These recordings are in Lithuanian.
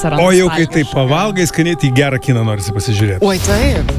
vasarą. O jau kai tai pavalgai skaniai, tai gerą kiną norisi pasižiūrėti. Oi, taip.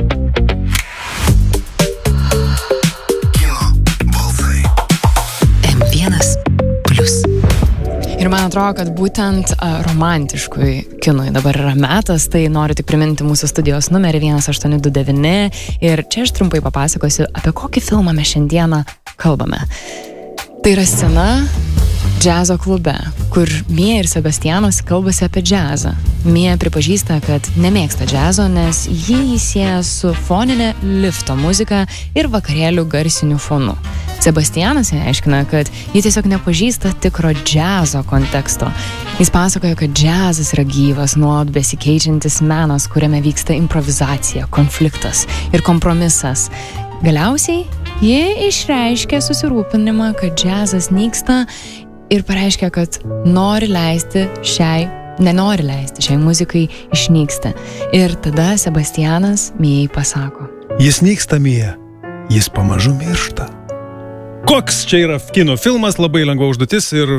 Ir man atrodo, kad būtent romantiškui kinui dabar yra metas, tai noriu tik priminti mūsų studijos numerį 1829 ir čia aš trumpai papasakosiu, apie kokį filmą mes šiandieną kalbame. Tai yra scena džiazo klube, kur Mija ir Sebastianas kalbasi apie džiazą. Mija pripažįsta, kad nemėgsta džiazo, nes jį sieja su foninė lifto muzika ir vakarėlių garsiniu fonu. Sebastianas aiškina, kad jie tiesiog nepažįsta tikro džiazo konteksto. Jis pasakoja, kad džiazas yra gyvas, nuolat besikeičiantis menas, kuriame vyksta improvizacija, konfliktas ir kompromisas. Galiausiai jie išreiškia susirūpinimą, kad džiazas nyksta ir pareiškia, kad nenori leisti šiai muzikai išnyksta. Ir tada Sebastianas Mijai pasako. Jis nyksta, Mija. Jis pamažu miršta. Koks čia yra kino filmas, labai lengva užduotis ir,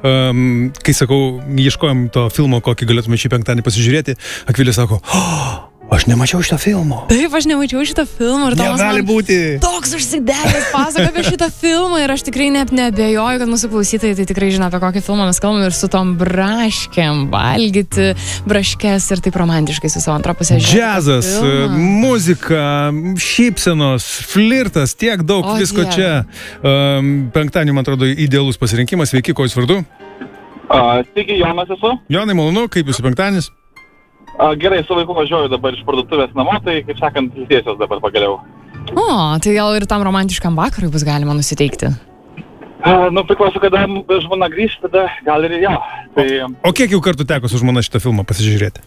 kai sakau, ieškojom to filmo, kokį galėtume šį penktadienį pasižiūrėti, Akvilė sako, aš nemačiau šito filmo. Taip, aš nemačiau šito filmo ir Tomas negali būti. Toks užsidegęs pasako apie šitą filmą ir aš tikrai net neabejoju, kad mūsų klausytojai tai tikrai žino, apie kokį filmą mes kalbame ir su tom braškėm valgyti braškės ir taip romantiškai su savo antra pusė. Džiazas, muzika, šypsenos, flirtas, tiek daug visko čia. Penktadienį, man atrodo, idealus pasirinkimas. Sveiki, ko jūs vardu? Sveiki, Jonas esu. Jonai, malonu, kaip jūsų penktadienis? Gerai, su vaiku važiuoju dabar iš parduotuvės namo, tai, kaip sakant, ilsėsiuos dabar pagaliau. O, tai gal ir tam romantiškam vakarui bus galima nusiteikti? Priklauso, kada žmona grįžt, tada gal ir jo. Tai... O kiek jau kartų teko su žmona šitą filmą pasižiūrėti?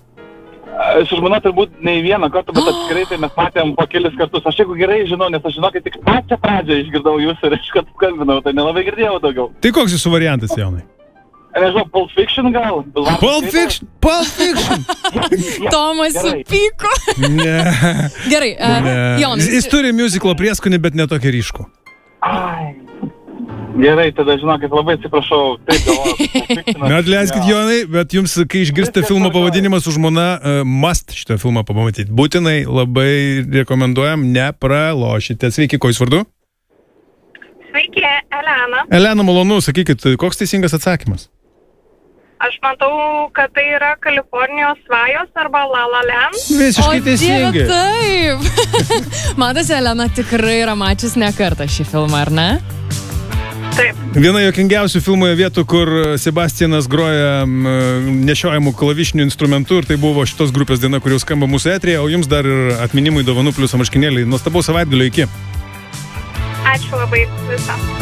Su žmona turbūt ne vieną kartą, bet atskirai tai mes matėm po kelis kartus. Aš jeigu gerai žinau, nes aš žinau, kad tik pačią pradžią išgirdau jūs ir iš karto kalbinau, tai nelabai girdėjau daugiau. Tai koks jūsų variantas, Jonai? Nežinau, Pulp Fiction gal? Pulp Fiction! Tomas supyko. Ne. Gerai, Jonai. Jis turi musicalo prieskonį, bet ne tokį ryškų. Ai. Gerai, tada žinokit, labai atsiprašau. Taip galvoju. Atleiskit, Jonai, bet jums, kai išgirsite filmo pavadinimą su žmona, must šitą filmą pamatyti. Būtinai labai rekomenduojam, nepralošite. Sveiki, ko jūs vardu? Sveiki, Elena. Elena, malonu, sakykit, koks teisingas atsakymas? Aš matau, kad tai yra Kalifornijos svajos arba La La Land. Visiškai teisingai. O, Dieve, taip. Matas, Elena tikrai yra mačius ne kartą šį filmą, ar ne? Taip. Viena juokingiausių filmoje vietų, kur Sebastianas groja nešiojamų klavišinių instrumentų ir tai buvo šitos grupės daina, kur jau skamba mūsų eteryje, o jums dar ir atminimui dovanų plius marškinėliai. Nuostabaus savaitgalio, iki. Ačiū labai visą.